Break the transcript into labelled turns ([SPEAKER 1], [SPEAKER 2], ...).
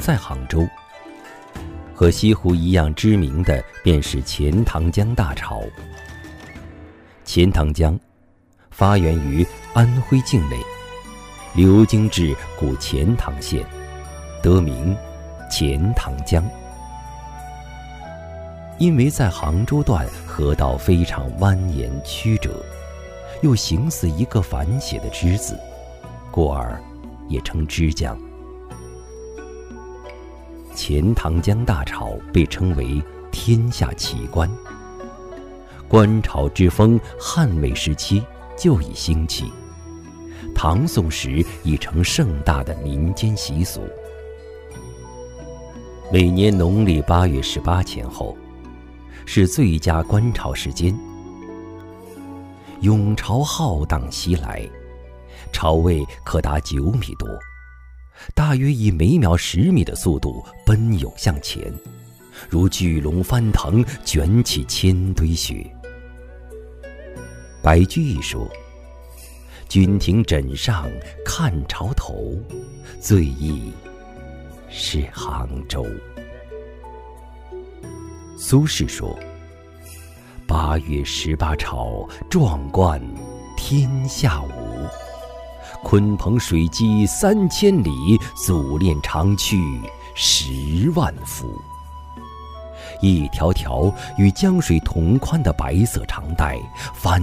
[SPEAKER 1] 在杭州。和西湖一样知名的便是钱塘江大潮。钱塘江发源于安徽境内，流经至古钱塘县，得名钱塘江。因为在杭州段河道非常蜿蜒曲折，又形似一个反写的之字，故而也称之江。钱塘江大潮被称为天下奇观，观潮之风汉魏时期就已兴起，唐宋时已成盛大的民间习俗。每年农历8月18前后是最佳观潮时间，涌潮浩荡袭来，潮位可达9米多，大约以每秒10米的速度奔涌向前，如巨龙翻腾，卷起千堆雪。白居易说：“君庭枕上看潮头，最忆是杭州。”苏轼说：“8月18潮，壮观天下无。鲲鹏水击3000里，祖练长驱10万伏。”一条条与江水同宽的白色长带翻